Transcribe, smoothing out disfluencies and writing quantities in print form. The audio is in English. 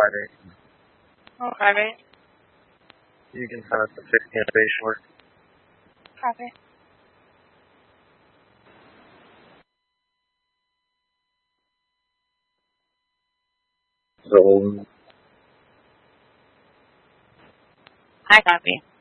5-8. Oh, 5-8. You can send us the 16 base short. Copy. So, I copy.